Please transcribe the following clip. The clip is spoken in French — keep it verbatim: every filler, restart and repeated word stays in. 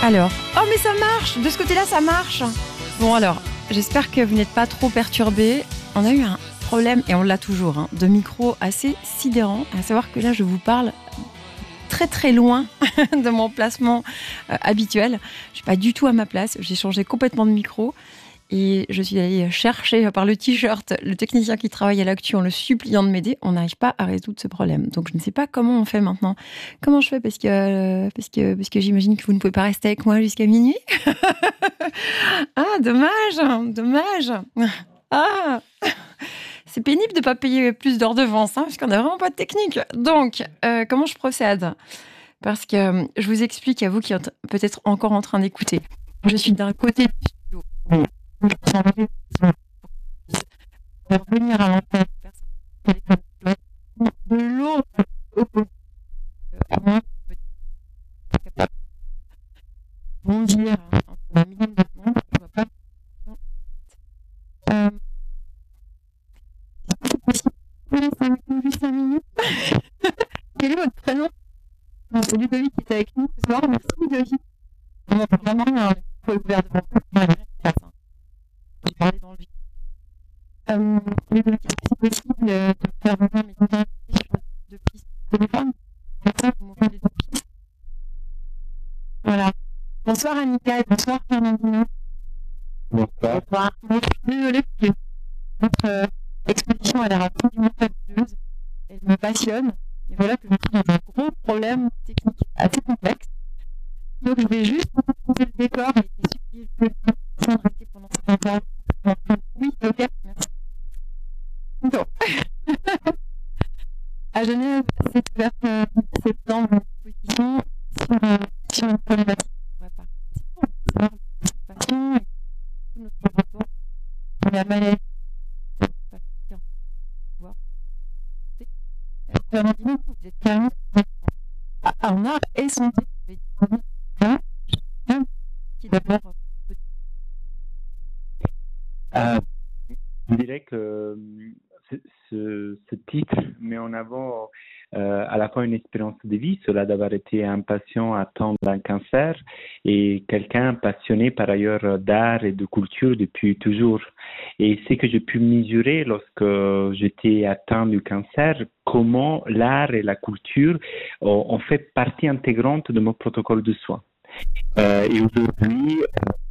Alors, oh mais ça marche. De ce côté-là, ça marche. Bon alors, j'espère que vous n'êtes pas trop perturbés. On a eu un problème, et on l'a toujours, hein, de micro assez sidérant. À savoir que là, je vous parle très très loin de mon placement euh, habituel. Je suis pas du tout à ma place. J'ai changé complètement de micro. Et je suis allée chercher par le t-shirt le technicien qui travaille à l'actu en le suppliant de m'aider. On n'arrive pas à résoudre ce problème. Donc je ne sais pas comment on fait maintenant. Comment je fais parce que, parce que, parce que j'imagine que vous ne pouvez pas rester avec moi jusqu'à minuit. Ah, dommage, dommage. Ah, c'est pénible de ne pas payer plus d'heures de vente, hein, parce qu'on n'a vraiment pas de technique. Donc, euh, comment je procède ? Parce que euh, je vous explique à vous qui êtes peut-être encore en train d'écouter. Je suis d'un côté du studio. Revenir à l'antenne, de l'autre opposé. Bondir entre un million de secondes, je vois pas. Euh, c'est possible. Juste cinq minutes. Quel est votre prénom ? C'est Ludovic qui est avec nous ce soir. Merci Ludovic. On entend vraiment rien. Il faut ouvert devant vous. J'ai parlé dans le vide. Euh, Ludovic, est-ce que c'est possible de faire venir mes contacts sur deux pistes de téléphone ? Comme ça, vous m'ouvrez les deux pistes. Voilà. Bonsoir Annika et bonsoir Fernandino. Bonsoir. Bonsoir. Bon, je suis désolée parce que votre euh, exposition a l'air absolument fabuleuse. Elle me passionne. Et voilà que je suis dans un gros problème technique assez complexe. Donc je vais juste poser le décor et supplier le de rester pendant cette interview. Oui, ok, merci. Donc, à Genève, c'est ouvert euh, septembre une exposition sur, euh, sur une problématique. On va participer, participation et tout notre retour sur la maladie. Fernandino, vous êtes carrément en art et santé. Qui d'abord Euh, je dirais que ce, ce, ce titre met en avant euh, à la fois une espérance de vie, cela d'avoir été un patient atteint d'un cancer et quelqu'un passionné par ailleurs d'art et de culture depuis toujours. Et c'est que j'ai pu mesurer lorsque j'étais atteint du cancer, comment l'art et la culture ont, ont fait partie intégrante de mon protocole de soins. Euh, et aujourd'hui,